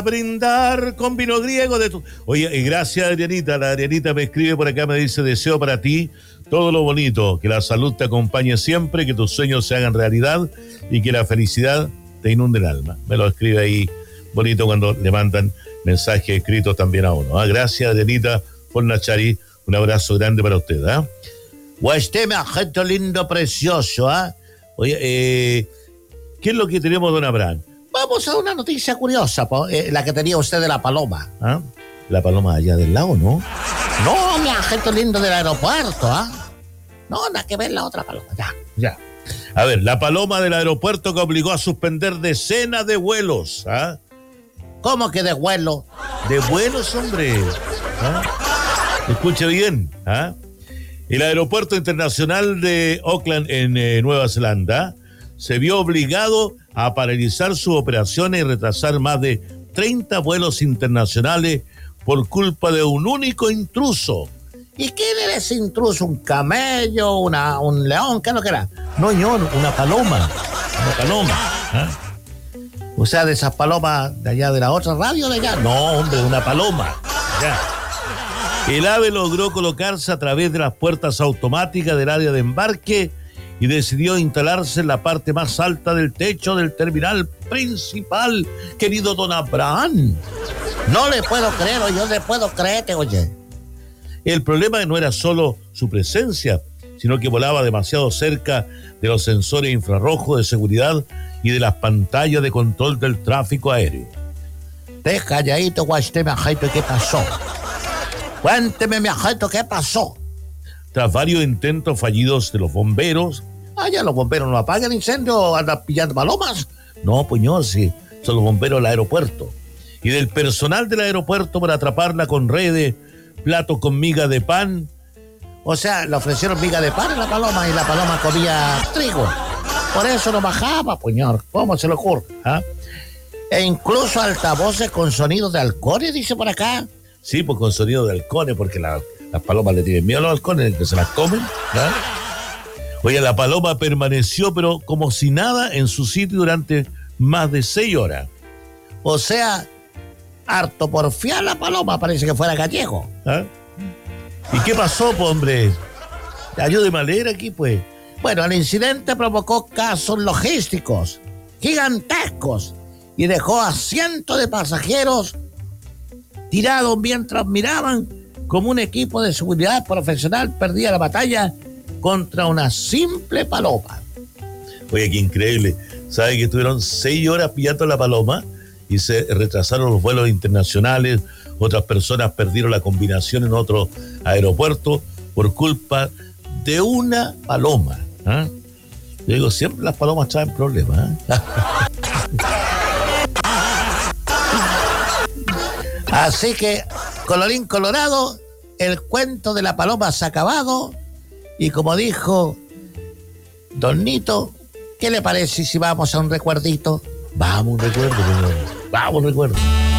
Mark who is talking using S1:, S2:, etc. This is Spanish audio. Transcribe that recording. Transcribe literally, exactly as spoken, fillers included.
S1: Brindar con vino griego de tu... Oye, y gracias Adrianita, la Adrianita me escribe por acá, me dice, deseo para ti todo lo bonito, que la salud te acompañe siempre, que tus sueños se hagan realidad y que la felicidad te inunde el alma. Me lo escribe ahí bonito cuando le mandan mensajes escritos también a uno. ¿Ah? Gracias Adrianita por Nachari, un abrazo grande para usted. ¿Ah? Guasteme, gente lindo, precioso. ¿Ah? Oye, eh, ¿qué es lo que tenemos, don Abraham?
S2: Vamos a una noticia curiosa, po, eh, la que tenía usted de la paloma.
S1: ¿Ah? La paloma allá del lago, ¿no?
S2: No, mi agente lindo del aeropuerto, ¿ah? No, nada que ver la otra paloma, ya.
S1: Ya. A ver, la paloma del aeropuerto que obligó a suspender decenas de vuelos, ¿ah?
S2: ¿Cómo que de vuelo?
S1: De vuelos, hombre. ¿Ah? Escuche bien, ¿ah? El aeropuerto internacional de Auckland en eh, Nueva Zelanda se vio obligado a paralizar sus operaciones y retrasar más de treinta vuelos internacionales por culpa de un único intruso.
S2: ¿Y quién era ese intruso? ¿Un camello? Una, ¿Un león? ¿Qué es lo que era?
S1: No, señor, una paloma. Una paloma. ¿Ah?
S2: O sea, de esas palomas de allá de la otra radio de allá.
S1: No, hombre, una paloma. Ya. El ave logró colocarse a través de las puertas automáticas del área de embarque y decidió instalarse en la parte más alta del techo del terminal principal, querido don Abraham.
S2: No le puedo creer, o yo le puedo creerte, oye.
S1: El problema no era solo su presencia, sino que volaba demasiado cerca de los sensores infrarrojos de seguridad y de las pantallas de control del tráfico aéreo.
S2: Deja calladito, guasteme, ajaito, ¿qué pasó? Cuénteme, mi ajaito, ¿qué pasó?
S1: Tras varios intentos fallidos de los bomberos.
S2: Ah, ya los bomberos no apagan incendios, andan pillando palomas.
S1: No, puñón, sí, son los bomberos del aeropuerto. Y del personal del aeropuerto para atraparla con redes, platos con miga de pan.
S2: O sea, le ofrecieron miga de pan a la paloma y la paloma comía trigo. Por eso no bajaba, puñor. ¿Cómo se le ocurre? ¿Ah? E incluso altavoces con sonidos de halcones, dice por acá.
S1: Sí, pues con sonido de halcones, porque la, las palomas le tienen miedo a los halcones, que se las comen. ¿Ah? Oye, la paloma permaneció, pero como si nada, en su sitio durante más de seis horas.
S2: O sea, harto porfiar la paloma, parece que fuera gallego.
S1: ¿Ah? ¿Y qué pasó, pues, hombre? Ayúdeme a leer aquí, pues.
S2: Bueno, el incidente provocó casos logísticos gigantescos y dejó a cientos de pasajeros tirados mientras miraban como un equipo de seguridad profesional perdía la batalla contra una simple paloma.
S1: Oye, qué increíble. ¿Sabe que estuvieron seis horas pillando la paloma y se retrasaron los vuelos internacionales? Otras personas perdieron la combinación en otro aeropuerto por culpa de una paloma. ¿Ah? Yo digo, siempre las palomas traen problemas. ¿Eh?
S2: Así que, colorín colorado, el cuento de la paloma se ha acabado. Y como dijo Don Nito, ¿qué le parece si vamos a un recuerdito?
S1: Vamos, un recuerdo, vamos, un recuerdo.